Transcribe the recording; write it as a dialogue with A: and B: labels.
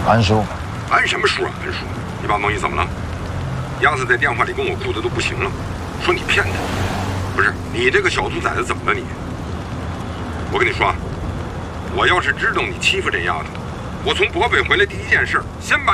A: 安叔，
B: 安什么叔啊？安叔，你把梦怡怎么了？鸭子在电话里跟我哭的都不行了，说你骗他。不是你这个小兔崽子怎么了你？我跟你说啊，我要是知道你欺负这丫头，我从渤北回来第一件事，先把